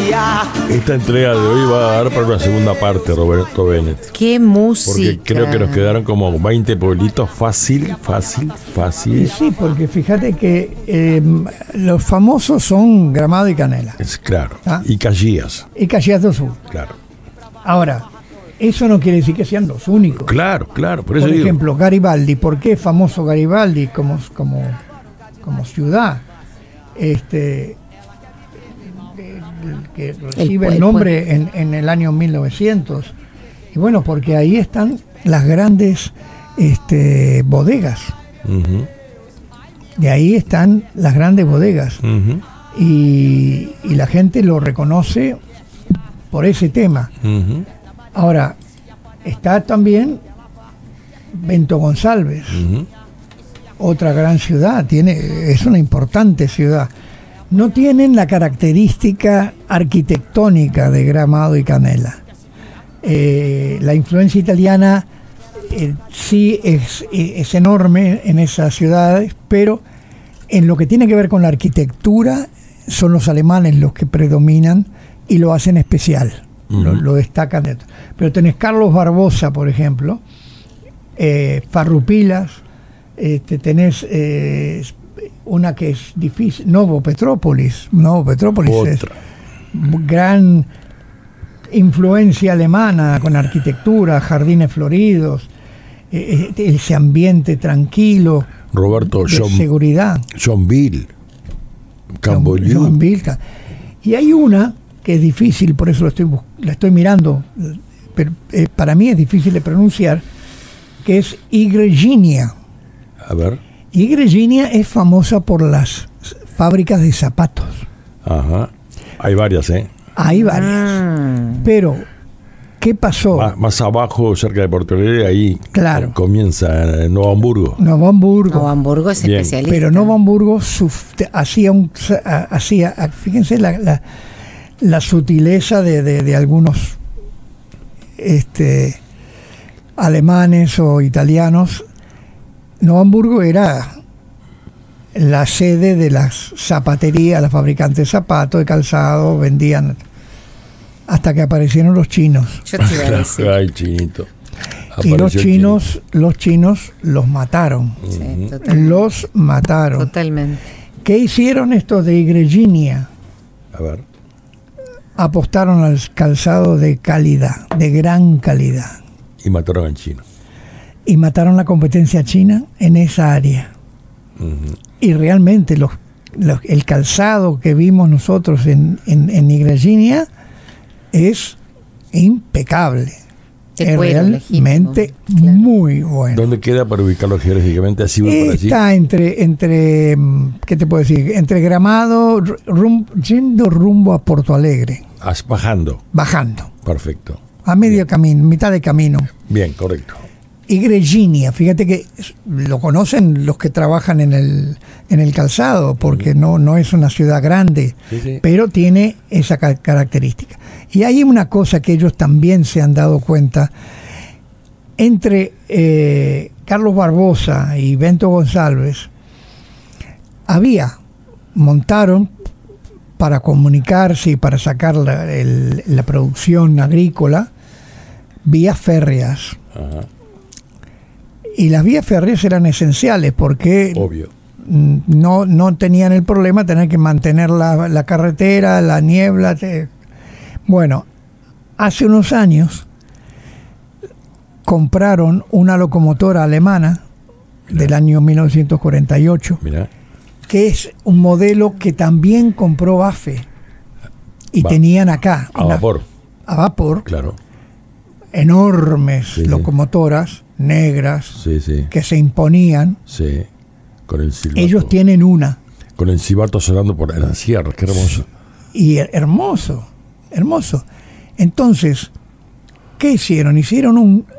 Esta entrega de hoy va a dar para una segunda parte, Roberto Bennett. ¡Qué música! Porque creo que nos quedaron como 20 pueblitos fácil. Y sí, porque fíjate que los famosos son Gramado y Canela. Claro. ¿Ah? Y Caxias. Y Caxias do Sul. Claro. Ahora, eso no quiere decir que sean los únicos. Claro. Por eso Por digo. ejemplo, Garibaldi. ¿Por qué es famoso Garibaldi como ciudad? Que recibe el nombre en el año 1900. Y bueno, porque ahí están las grandes bodegas. Uh-huh. De ahí están las grandes bodegas. Uh-huh. Y la gente lo reconoce por ese tema. Uh-huh. Ahora, está también Bento Gonçalves, Uh-huh. otra gran ciudad, es una importante ciudad. No tienen la característica arquitectónica de Gramado y Canela. La influencia italiana sí es enorme en esas ciudades, pero en lo que tiene que ver con la arquitectura son los alemanes los que predominan y lo hacen especial, Uh-huh. lo destacan. Pero tenés Carlos Barbosa, por ejemplo, Farroupilas, tenés una que es difícil, Novo Petrópolis es gran influencia alemana con arquitectura, jardines floridos, ese ambiente tranquilo, Roberto, de seguridad. Johnville, Camboriú. Johnville. Y hay una que es difícil, por eso la estoy mirando, pero para mí es difícil de pronunciar, que es Igrejinha. A ver. Igrejinha es famosa por las fábricas de zapatos. Ajá. Hay varias, ¿eh? Hay varias. Pero, ¿qué pasó? Más abajo, cerca de Porto Alegre, ahí Claro. comienza Nuevo Hamburgo. Novo Hamburgo. Novo Hamburgo es Bien. especialista. Pero Novo Hamburgo hacía, fíjense la sutileza de algunos alemanes o italianos. Novo Hamburgo era la sede de las zapaterías, las fabricantes de zapatos, de calzado, vendían hasta que aparecieron los chinos. Yo te iba a decir. Ay, chinito. Y los Apareció chinos los mataron. Sí, totalmente. Los mataron. Totalmente. ¿Qué hicieron estos de Igrejinha? A ver. Apostaron al calzado de calidad, de gran calidad. Y mataron al chino. Y mataron la competencia china en esa área. Uh-huh. Y realmente el calzado que vimos nosotros en Igrejinha es impecable. De Es cuero, realmente legítimo, claro. muy bueno. ¿Dónde queda para ubicarlo geográficamente? Así voy por allí. Está entre ¿qué te puedo decir? Entre Gramado, yendo rumbo a Porto Alegre, Bajando. bajando, Perfecto. a medio camino, mitad de camino. Bien, correcto. Igrejinha, fíjate que lo conocen los que trabajan en el calzado, porque no es una ciudad grande, Sí. pero tiene esa característica. Y hay una cosa que ellos también se han dado cuenta, entre Carlos Barbosa y Bento Gonçalves, montaron para comunicarse y para sacar la producción agrícola, vías férreas. Ajá. Y las vías férreas eran esenciales porque Obvio. no tenían el problema de tener que mantener la carretera, la niebla. Bueno, hace unos años compraron una locomotora alemana del año 1948, Mirá. que es un modelo que también compró BAFE. Y tenían acá A vapor. a vapor, Claro. enormes Sí. locomotoras negras Sí. que se imponían. Sí. Con el silbato. Ellos tienen una. Con el silbato sonando por las sierras. Qué hermoso. Y hermoso. Entonces, ¿qué hicieron? Hicieron